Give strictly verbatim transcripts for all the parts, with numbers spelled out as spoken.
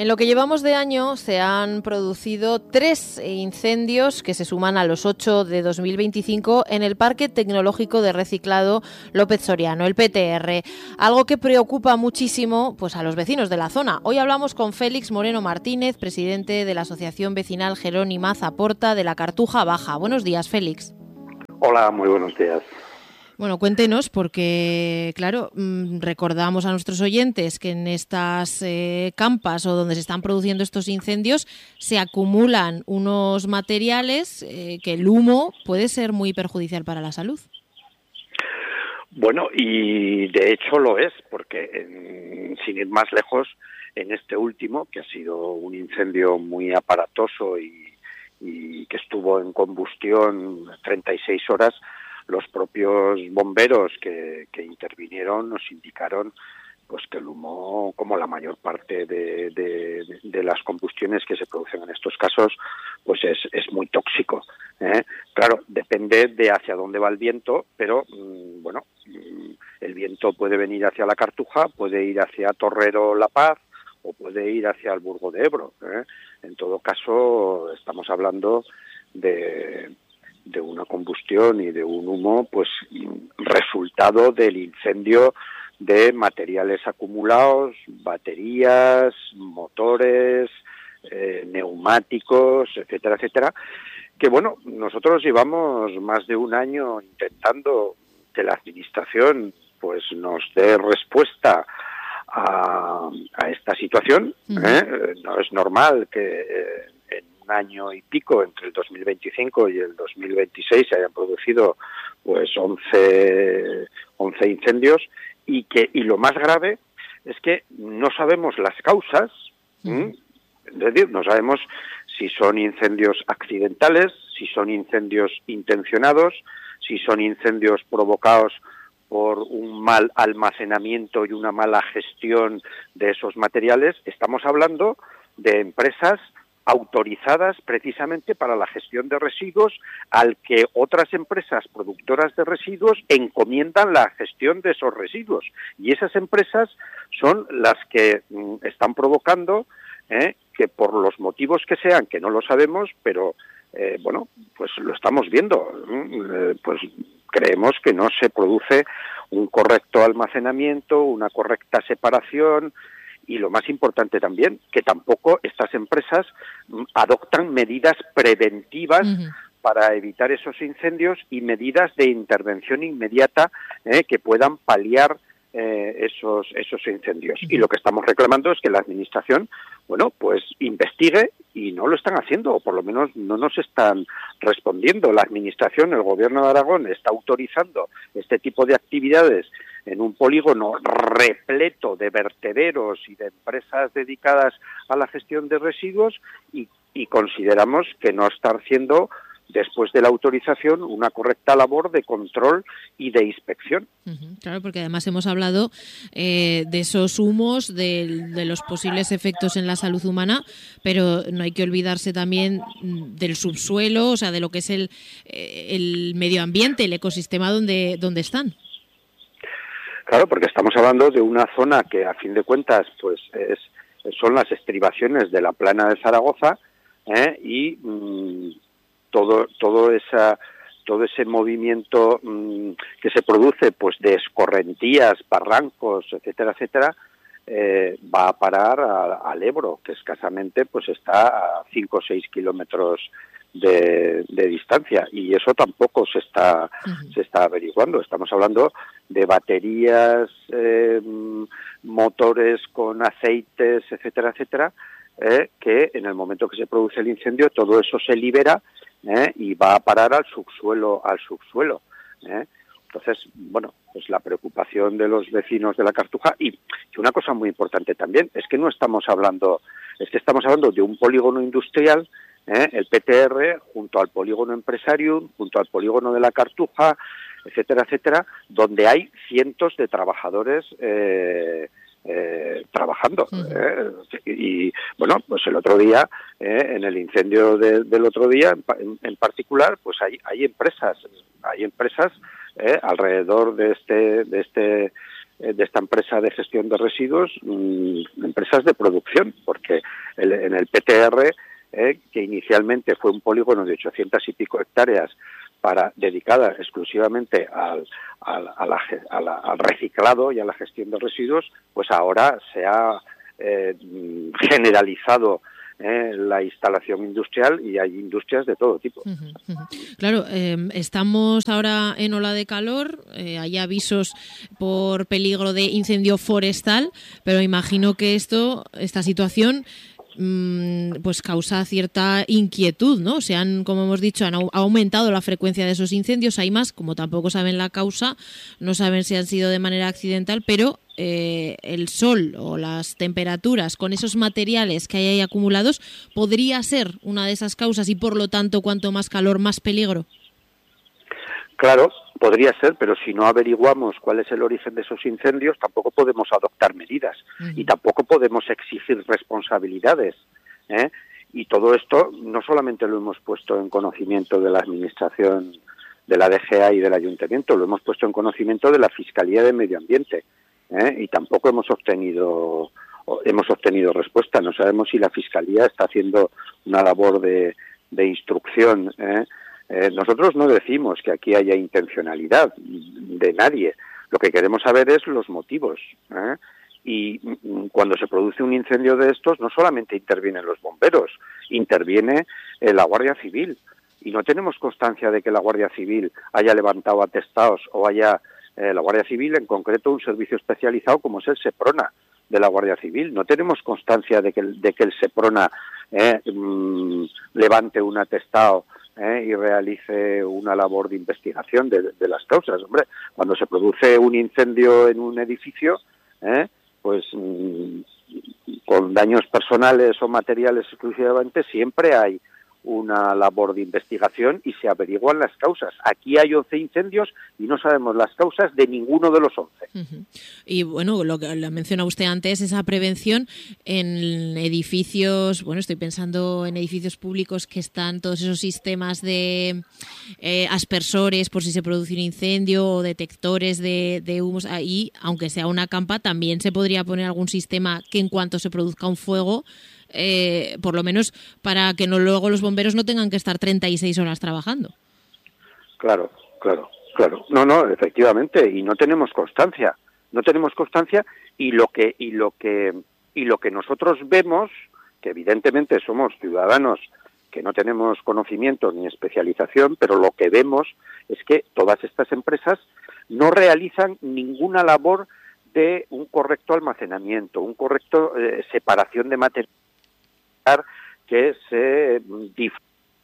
En lo que llevamos de año se han producido tres incendios que se suman a los ocho de dos mil veinticinco en el Parque Tecnológico de Reciclado López Soriano, el P T R, algo que preocupa muchísimo pues, a los vecinos de la zona. Hoy hablamos con Félix Moreno Martínez, presidente de la Asociación Vecinal Jerónima Zaporta de la Cartuja Baja. Buenos días, Félix. Hola, muy buenos días. Bueno, cuéntenos, porque, claro, recordamos a nuestros oyentes que en estas eh, campas o donde se están produciendo estos incendios se acumulan unos materiales eh, que el humo puede ser muy perjudicial para la salud. Bueno, y de hecho lo es, porque en, sin ir más lejos, en este último, que ha sido un incendio muy aparatoso y, y que estuvo en combustión treinta y seis horas, los propios bomberos que, que intervinieron nos indicaron pues que el humo, como la mayor parte de, de, de las combustiones que se producen en estos casos, pues es, es muy tóxico, ¿eh? Claro, depende de hacia dónde va el viento, pero mmm, bueno, el viento puede venir hacia la Cartuja, puede ir hacia Torrero La Paz o puede ir hacia el Burgo de Ebro, ¿eh? En todo caso, estamos hablando de... de una combustión y de un humo, pues resultado del incendio de materiales acumulados, baterías, motores, eh, neumáticos, etcétera, etcétera, que bueno, nosotros llevamos más de un año intentando que la administración pues nos dé respuesta a, a esta situación, ¿eh? No es normal que eh, en un año y pico, entre el dos mil veinticinco y el dos mil veintiséis, se hayan producido pues once, once incendios y que y lo más grave es que no sabemos las causas, ¿eh? Es decir, no sabemos si son incendios accidentales, si son incendios intencionados, si son incendios provocados por un mal almacenamiento y una mala gestión de esos materiales. Estamos hablando de empresas autorizadas precisamente para la gestión de residuos, al que otras empresas productoras de residuos encomiendan la gestión de esos residuos. Y esas empresas son las que mm, están provocando eh, que por los motivos que sean, que no lo sabemos, pero eh, bueno, pues lo estamos viendo, eh, pues creemos que no se produce un correcto almacenamiento, una correcta separación, y lo más importante también, que tampoco estas empresas adoptan medidas preventivas uh-huh. para evitar esos incendios y medidas de intervención inmediata eh, que puedan paliar eh, esos esos incendios. Uh-huh. Y lo que estamos reclamando es que la administración, bueno, pues investigue, y no lo están haciendo, o por lo menos no nos están respondiendo. La administración, el gobierno de Aragón, está autorizando este tipo de actividades en un polígono repleto de vertederos y de empresas dedicadas a la gestión de residuos, y, y consideramos que no está haciendo, después de la autorización, una correcta labor de control y de inspección. Uh-huh, claro, porque además hemos hablado eh, de esos humos, de, de los posibles efectos en la salud humana, pero no hay que olvidarse también del subsuelo, o sea, de lo que es el, el medio ambiente, el ecosistema donde, donde están. Claro, porque estamos hablando de una zona que, a fin de cuentas, pues es, son las estribaciones de la plana de Zaragoza, ¿eh? y mmm, todo todo esa todo ese movimiento mmm, que se produce, pues de escorrentías, barrancos, etcétera, etcétera, eh, va a parar a, al Ebro, que escasamente pues está a cinco o seis kilómetros de, de distancia, y eso tampoco se está uh-huh. se está averiguando. Estamos hablando de baterías, eh, motores con aceites, etcétera, etcétera, eh, que en el momento que se produce el incendio todo eso se libera eh, y va a parar al subsuelo, al subsuelo. Eh. Entonces, bueno, pues la preocupación de los vecinos de la Cartuja, y, y una cosa muy importante también, es que no estamos hablando, es que estamos hablando de un polígono industrial, ¿eh? El P T R, junto al polígono Empresarium, junto al polígono de la Cartuja, etcétera, etcétera, donde hay cientos de trabajadores eh, eh, trabajando. Uh-huh. ¿eh? Y, y, bueno, pues el otro día, eh, en el incendio de, del otro día, en, en particular, pues hay, hay empresas, hay empresas eh, alrededor de este, de este de esta empresa de gestión de residuos, mmm, empresas de producción, porque el, en el P T R, eh, que inicialmente fue un polígono de ochocientas y pico hectáreas para dedicada exclusivamente al, al, a la, a la, al reciclado y a la gestión de residuos, pues ahora se ha eh, generalizado Eh, la instalación industrial y hay industrias de todo tipo. Uh-huh, uh-huh. Claro, eh, estamos ahora en ola de calor, eh, hay avisos por peligro de incendio forestal, pero imagino que esto, esta situación, mmm, pues causa cierta inquietud, ¿no? Se han, como hemos dicho, han ha aumentado la frecuencia de esos incendios, hay más, como tampoco saben la causa, no saben si han sido de manera accidental, pero Eh, el sol o las temperaturas con esos materiales que hay ahí acumulados podría ser una de esas causas y por lo tanto cuanto más calor, más peligro. Claro, podría ser, pero si no averiguamos cuál es el origen de esos incendios tampoco podemos adoptar medidas uh-huh. y tampoco podemos exigir responsabilidades, ¿eh? Y todo esto no solamente lo hemos puesto en conocimiento de la administración de la D G A y del ayuntamiento, lo hemos puesto en conocimiento de la Fiscalía de Medio Ambiente. ¿Eh? Y tampoco hemos obtenido hemos obtenido respuesta. No sabemos si la Fiscalía está haciendo una labor de, de instrucción. ¿eh? Eh, nosotros no decimos que aquí haya intencionalidad de nadie. Lo que queremos saber es los motivos. ¿eh? Y cuando se produce un incendio de estos, no solamente intervienen los bomberos, interviene eh, la Guardia Civil. Y no tenemos constancia de que la Guardia Civil haya levantado atestados o haya Eh, la Guardia Civil, en concreto un servicio especializado como es el SEPRONA de la Guardia Civil. No tenemos constancia de que el, de que el SEPRONA eh, mmm, levante un atestado eh, y realice una labor de investigación de, de las causas. Hombre, cuando se produce un incendio en un edificio, eh, pues mmm, con daños personales o materiales exclusivamente, siempre hay una labor de investigación y se averiguan las causas. Aquí hay once incendios y no sabemos las causas de ninguno de los once. Uh-huh. Y bueno, lo que lo menciona usted antes, esa prevención en edificios, bueno, estoy pensando en edificios públicos que están todos esos sistemas de eh, aspersores por si se produce un incendio o detectores de, de humos. Ahí, aunque sea una campa, también se podría poner algún sistema que en cuanto se produzca un fuego, Eh, por lo menos para que no luego los bomberos no tengan que estar treinta y seis horas trabajando. Claro, claro, claro. No, no, efectivamente, y no tenemos constancia, no tenemos constancia y lo que y lo que y lo que nosotros vemos, que evidentemente somos ciudadanos que no tenemos conocimiento ni especialización, pero lo que vemos es que todas estas empresas no realizan ninguna labor de un correcto almacenamiento, un correcto eh, separación de material que se dif-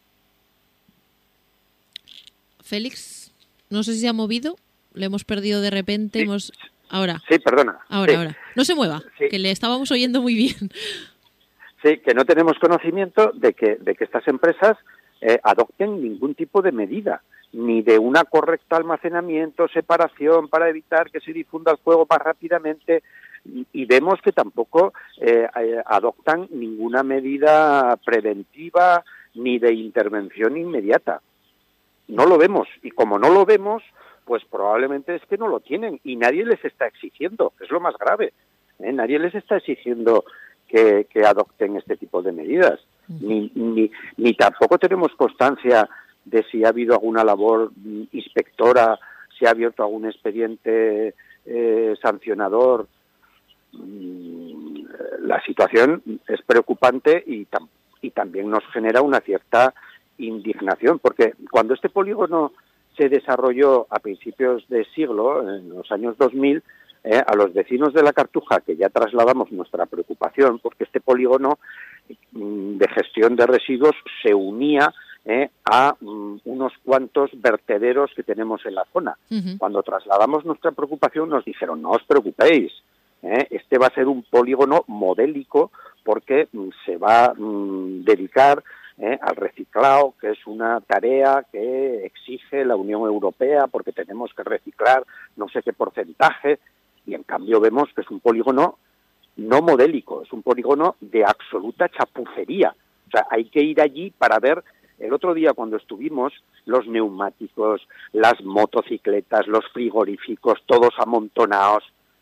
Félix, no sé si se ha movido, le hemos perdido de repente, sí. hemos ahora. Sí, perdona. Ahora, sí. ahora. No se mueva, sí. Que le estábamos oyendo muy bien. Sí, que no tenemos conocimiento de que de que estas empresas eh, adopten ningún tipo de medida, ni de una correcta almacenamiento, separación para evitar que se difunda el fuego más rápidamente. Y vemos que tampoco eh, adoptan ninguna medida preventiva ni de intervención inmediata. No lo vemos, y como no lo vemos, pues probablemente es que no lo tienen, y nadie les está exigiendo, es lo más grave. ¿eh? Nadie les está exigiendo que, que adopten este tipo de medidas, ni, ni, ni tampoco tenemos constancia de si ha habido alguna labor inspectora, si ha abierto algún expediente eh, sancionador. La situación es preocupante y, tam- y también nos genera una cierta indignación, porque cuando este polígono se desarrolló a principios de siglo, en los años dos mil, eh, a los vecinos de la Cartuja, que ya trasladamos nuestra preocupación, porque este polígono mm, de gestión de residuos se unía eh, a mm, unos cuantos vertederos que tenemos en la zona. Uh-huh. Cuando trasladamos nuestra preocupación nos dijeron, no os preocupéis, ¿Eh? este va a ser un polígono modélico porque mm, se va a mm, dedicar eh, al reciclado, que es una tarea que exige la Unión Europea porque tenemos que reciclar no sé qué porcentaje, y en cambio vemos que es un polígono no modélico, es un polígono de absoluta chapucería. O sea, hay que ir allí para ver. El otro día cuando estuvimos, los neumáticos, las motocicletas, los frigoríficos, todos amontonados.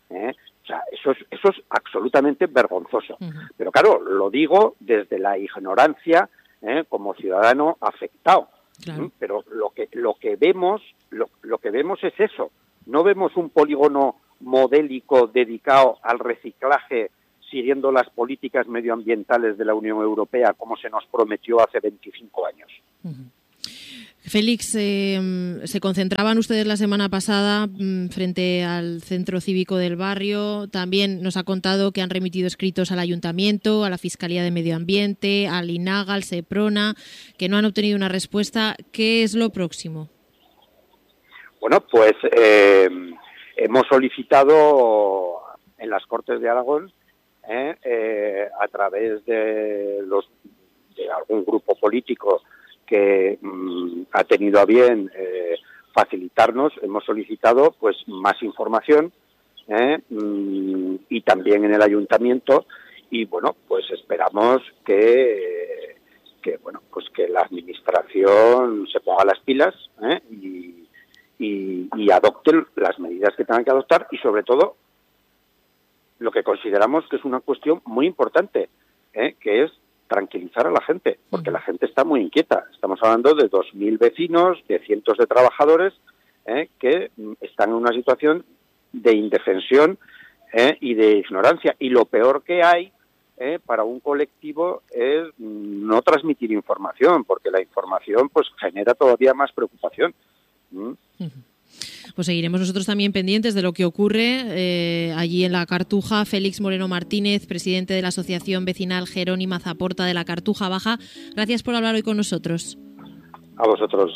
¿eh? O sea, eso es, eso es absolutamente vergonzoso. Uh-huh. Pero claro, lo digo desde la ignorancia, ¿eh? Como ciudadano afectado. Claro. ¿Mm? Pero lo que lo que vemos, lo, lo que vemos es eso. No vemos un polígono modélico dedicado al reciclaje siguiendo las políticas medioambientales de la Unión Europea como se nos prometió hace veinticinco años. Uh-huh. Félix, eh, se concentraban ustedes la semana pasada mmm, frente al Centro Cívico del Barrio. También nos ha contado que han remitido escritos al Ayuntamiento, a la Fiscalía de Medio Ambiente, al INAGA, al SEPRONA, que no han obtenido una respuesta. ¿Qué es lo próximo? Bueno, pues eh, hemos solicitado en las Cortes de Aragón, eh, eh, a través de, los, de algún grupo político que mmm, ha tenido a bien eh, facilitarnos, hemos solicitado pues más información eh, mmm, y también en el ayuntamiento, y bueno, pues esperamos que, que bueno, pues que la administración se ponga las pilas eh, y, y, y adopte las medidas que tengan que adoptar, y sobre todo lo que consideramos que es una cuestión muy importante, eh, que es tranquilizar a la gente, porque la gente está muy inquieta. Estamos hablando de dos mil vecinos, de cientos de trabajadores eh, que están en una situación de indefensión eh, y de ignorancia. Y lo peor que hay eh, para un colectivo es no transmitir información, porque la información pues genera todavía más preocupación. ¿Mm? Uh-huh. Pues seguiremos nosotros también pendientes de lo que ocurre eh, allí en la Cartuja. Félix Moreno Martínez, presidente de la Asociación Vecinal Jerónima Zaporta de la Cartuja Baja, gracias por hablar hoy con nosotros. A vosotros.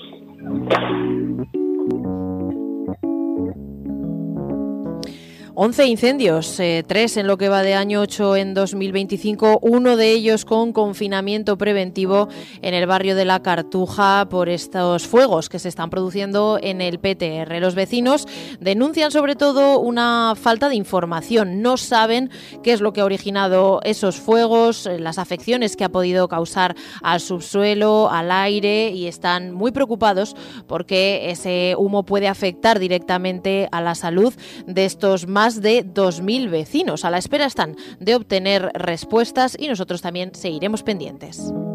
once incendios, eh, tres en lo que va de año, ocho en dos mil veinticinco, uno de ellos con confinamiento preventivo en el barrio de la Cartuja por estos fuegos que se están produciendo en el P T R. Los vecinos denuncian sobre todo una falta de información, no saben qué es lo que ha originado esos fuegos, las afecciones que ha podido causar al subsuelo, al aire, y están muy preocupados porque ese humo puede afectar directamente a la salud de estos más Más de dos mil vecinos. A la espera están de obtener respuestas y nosotros también seguiremos pendientes.